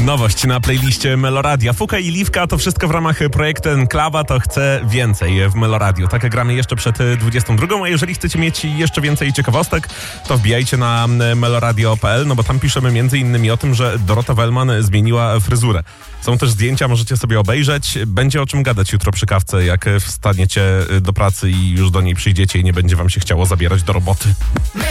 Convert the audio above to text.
Nowość na playliście Meloradia. Fuka i Liwka to wszystko w ramach projektu Enklawa, to chcę więcej w Meloradio. Tak gramy jeszcze przed 22, a jeżeli chcecie mieć jeszcze więcej ciekawostek, to wbijajcie na meloradio.pl, no bo tam piszemy między innymi o tym, że Dorota Wellman zmieniła fryzurę. Są też zdjęcia, możecie sobie obejrzeć. Będzie o czym gadać jutro przy kawce, jak wstaniecie do pracy i już do niej przyjdziecie i nie będzie wam się chciało zabierać do roboty.